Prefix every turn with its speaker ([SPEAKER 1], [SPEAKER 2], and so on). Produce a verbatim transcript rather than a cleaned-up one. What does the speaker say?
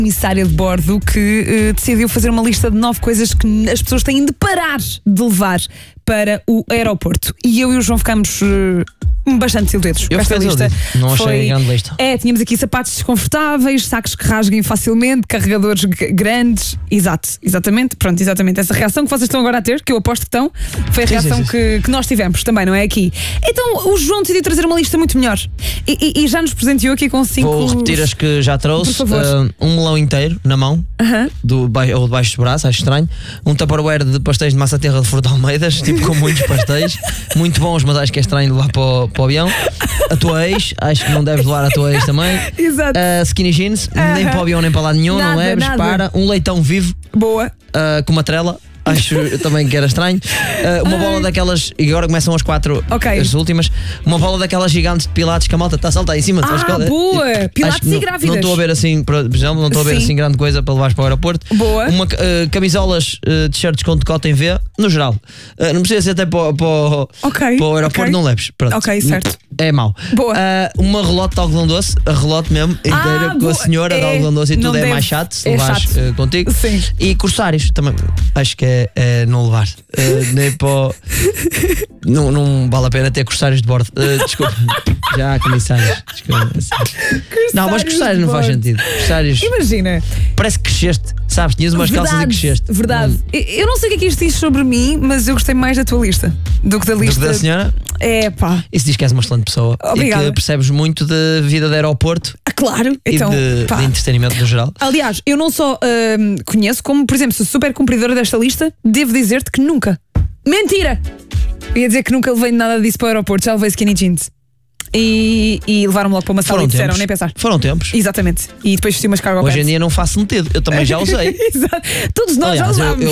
[SPEAKER 1] comissária de bordo que uh, decidiu fazer uma lista de nove coisas que as pessoas têm de parar de levar para o aeroporto. E eu e o João ficámos uh, bastante desiludidos com esta lista.
[SPEAKER 2] Não achei Foi... grande lista.
[SPEAKER 1] É, tínhamos aqui sapatos desconfortáveis, sacos que rasguem facilmente, carregadores g- grandes. Exato, exatamente. Pronto, exatamente. Essa reação que vocês estão agora a ter, que eu aposto que estão, foi a sim, reação sim, sim. Que, que nós tivemos também, não é? Aqui. Então o João decidiu trazer uma lista muito melhor. E, e, e já nos presenteou aqui com cinco.
[SPEAKER 2] Vou repetir as que já trouxe.
[SPEAKER 1] Por favor.
[SPEAKER 2] Uh, um melão inteiro na mão,
[SPEAKER 1] uh-huh.
[SPEAKER 2] do, ou debaixo do braço, acho estranho. Um tupperware de pastéis de massa terra de Fruto Almeidas, tipo com muitos pastéis. Muito bons, mas acho que é estranho levar para o, para o avião. A tua ex, acho que não deves levar a tua ex também.
[SPEAKER 1] Exato.
[SPEAKER 2] Uh, skinny jeans, uh-huh. nem para o avião nem para lá nenhum,
[SPEAKER 1] nada,
[SPEAKER 2] não leves.
[SPEAKER 1] Nada.
[SPEAKER 2] Para um leitão vivo.
[SPEAKER 1] Boa.
[SPEAKER 2] Uh, com uma trela. Acho também que era estranho. Uh, uma bola daquelas. E agora começam as quatro,
[SPEAKER 1] okay.
[SPEAKER 2] as últimas. Uma bola daquelas gigantes de pilates que a malta está a saltar em cima.
[SPEAKER 1] Ah,
[SPEAKER 2] escola.
[SPEAKER 1] boa! Pilates e
[SPEAKER 2] não,
[SPEAKER 1] grávidas.
[SPEAKER 2] Não estou a ver assim, por exemplo, não estou a ver assim grande coisa para levar para o aeroporto.
[SPEAKER 1] Boa.
[SPEAKER 2] Uma, uh, camisolas, uh, t-shirts com decote em V, no geral. Uh, não precisa ser até para, para,
[SPEAKER 1] okay.
[SPEAKER 2] para o aeroporto,
[SPEAKER 1] okay.
[SPEAKER 2] não leves. Pronto.
[SPEAKER 1] Ok, certo.
[SPEAKER 2] É mau.
[SPEAKER 1] Boa.
[SPEAKER 2] Uh, uma relote de algodão doce, a relote mesmo, inteira,
[SPEAKER 1] ah,
[SPEAKER 2] com
[SPEAKER 1] boa.
[SPEAKER 2] a senhora
[SPEAKER 1] é,
[SPEAKER 2] de algodão doce e tudo
[SPEAKER 1] deve,
[SPEAKER 2] é mais chato se
[SPEAKER 1] é
[SPEAKER 2] levares
[SPEAKER 1] chato.
[SPEAKER 2] Uh, contigo.
[SPEAKER 1] Sim.
[SPEAKER 2] E corsários também, acho que é, é não levar. Uh, nem para o... não, não vale a pena ter corsários de bordo. Uh, desculpa, já há comissários. Desculpa, assim. Não, mas corsários não faz sentido. Corsários.
[SPEAKER 1] Imagina.
[SPEAKER 2] Parece que cresceste, sabes? Tinhas umas
[SPEAKER 1] verdade,
[SPEAKER 2] calças e cresceste.
[SPEAKER 1] Verdade. Hum. Eu não sei o que é que isto diz sobre mim, mas eu gostei mais da tua lista do que da lista.
[SPEAKER 2] Do que da senhora?
[SPEAKER 1] É pá.
[SPEAKER 2] Isso diz que és uma excelente pessoa.
[SPEAKER 1] Obrigada.
[SPEAKER 2] E que percebes muito de vida de aeroporto.
[SPEAKER 1] Ah, claro.
[SPEAKER 2] E
[SPEAKER 1] então,
[SPEAKER 2] de,
[SPEAKER 1] pá.
[SPEAKER 2] de entretenimento no geral.
[SPEAKER 1] Aliás, eu não só hum, conheço, como, por exemplo, sou super cumpridora desta lista, devo dizer-te que nunca. Mentira! Eu ia dizer que nunca levei nada disso para o aeroporto, já levei skinny jeans. E, e levaram-me logo para uma sala
[SPEAKER 2] Foram
[SPEAKER 1] e disseram,
[SPEAKER 2] tempos.
[SPEAKER 1] nem pensar.
[SPEAKER 2] Foram tempos.
[SPEAKER 1] Exatamente. E depois vesti umas cargo ao
[SPEAKER 2] Hoje
[SPEAKER 1] pé.
[SPEAKER 2] em dia não faço sentido. Eu também já usei.
[SPEAKER 1] Exato. Todos nós
[SPEAKER 2] Aliás,
[SPEAKER 1] já usámos.
[SPEAKER 2] Eu, eu